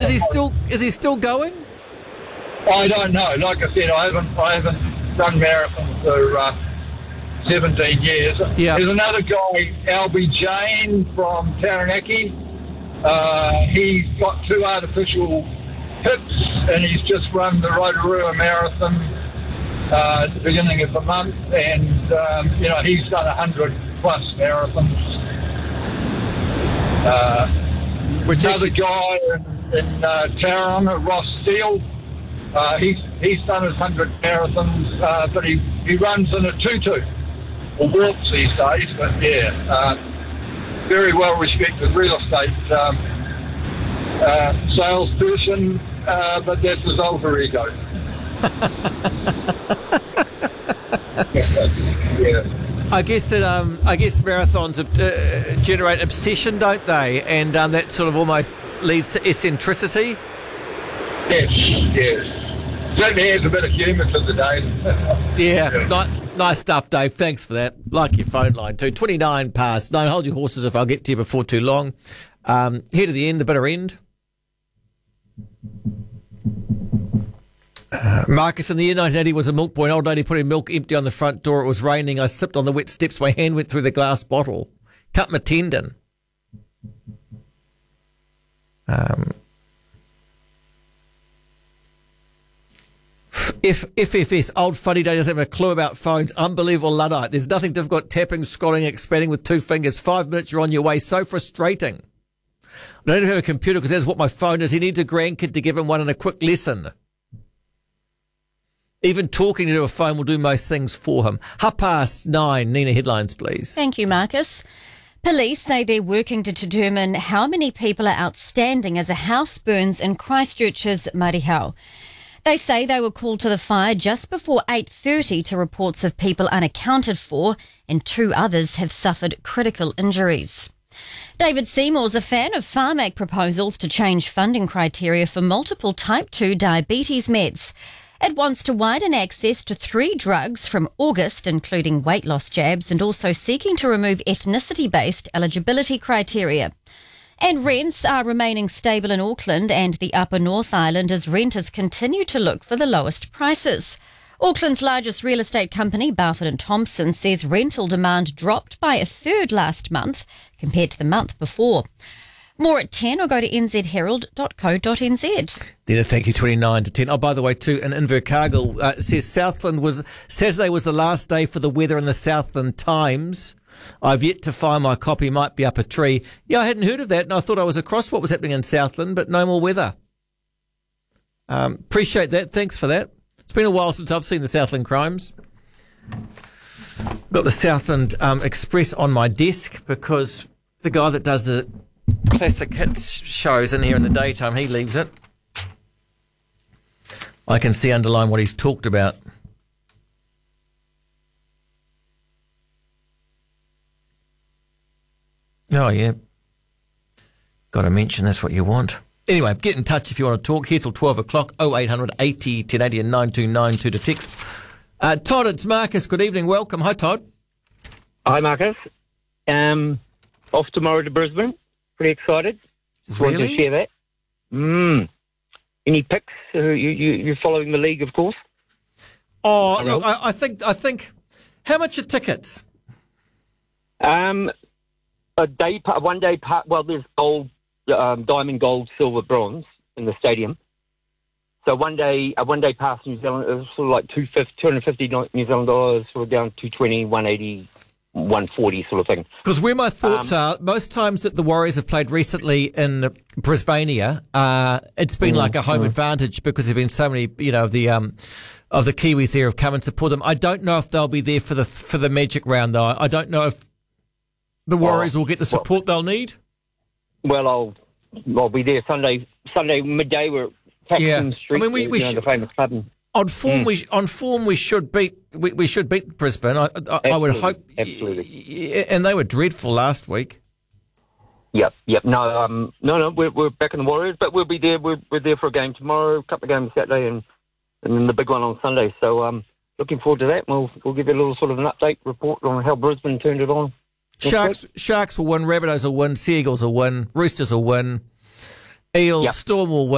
Is he still going? I don't know. Like I said, I haven't done marathon for 17 years. Yeah. There's another guy, Albie Jane from Taranaki. He's got 2 artificial hips, and he's just run the Rotorua Marathon at the beginning of the month, and he's done 100 plus marathons. Another guy in Tauranga, Ross Steele, he's done his 100 marathons, but he runs in a tutu or walks these days. But very well respected real estate salesperson, but that's his alter ego. Yeah. I guess marathons generate obsession, don't they? And that sort of almost leads to eccentricity. Yes. Certainly adds a bit of humour to the day. Nice stuff, Dave. Thanks for that. Like your phone line too. 29 past 9. Hold your horses if I'll get to you before too long. Here to the end, the bitter end. Marcus, in the year 1980 was a milk boy. An old lady putting milk empty on the front door. It was raining. I slipped on the wet steps. My hand went through the glass bottle. Cut my tendon. FFS, old fuddy day doesn't have a clue about phones. Unbelievable Luddite. There's nothing difficult. Tapping, scrolling, expanding with 2 fingers. 5 minutes, you're on your way. So frustrating. I don't have a computer because that's what my phone is. He needs a grandkid to give him one and a quick lesson. Even talking to a phone will do most things for him. 9:30. Nina, headlines, please. Thank you, Marcus. Police say they're working to determine how many people are outstanding as a house burns in Christchurch's Marihau. They say they were called to the fire just before 8:30 to reports of people unaccounted for, and 2 others have suffered critical injuries. David Seymour's a fan of Pharmac proposals to change funding criteria for multiple type 2 diabetes meds. It wants to widen access to 3 drugs from August, including weight loss jabs, and also seeking to remove ethnicity-based eligibility criteria. And rents are remaining stable in Auckland and the Upper North Island as renters continue to look for the lowest prices. Auckland's largest real estate company, Balfour & Thompson, says rental demand dropped by 1/3 last month compared to the month before. More at 10 or go to nzherald.co.nz. Dina, thank you. 29 to 10. Oh, by the way, too, in Invercargill, says Saturday was the last day for the weather in the Southland Times. I've yet to find my copy. Might be up a tree. Yeah, I hadn't heard of that, and I thought I was across what was happening in Southland, but no more weather. Appreciate that. Thanks for that. It's been a while since I've seen the Southland Crimes. Got the Southland Express on my desk because the guy that does the classic hits shows in here in the daytime, he leaves it. I can see underline what he's talked about. Oh, yeah. Got to mention that's what you want. Anyway, get in touch if you want to talk. Here till 12 o'clock, 0800 80 1080 and 9292 to text. Todd, it's Marcus. Good evening. Welcome. Hi, Todd. Hi, Marcus. Off tomorrow to Brisbane. Pretty excited. Just wanted to share that. Any picks? You're following the league, of course. Oh, look, I think. How much are tickets? A one day part. Well, there's gold, diamond, gold, silver, bronze in the stadium. So a one day pass in New Zealand is sort of like $250 New Zealand dollars, sort of down to $220, $180, $140 sort of thing. Because where my thoughts are, most times that the Warriors have played recently in Brisbania, it's been like a home advantage because there've been so many, of the Kiwis there have come and support them. I don't know if they'll be there for the Magic round though. I don't know if the Warriors will get the support they'll need. Well, I'll be there Sunday midday. We're at Paxton Street. I mean, we should, the famous club. On form, we should beat Brisbane. I would hope. Absolutely. And they were dreadful last week. Yep. No. We're back in the Warriors, but we'll be there. We're there for a game tomorrow, a couple of games Saturday, and then the big one on Sunday. So looking forward to that. We'll give you a little sort of an update report on how Brisbane turned it on. Sharks will win, Rabbitohs will win, Sea Eagles will win, Roosters will win, Eels, Storm will win.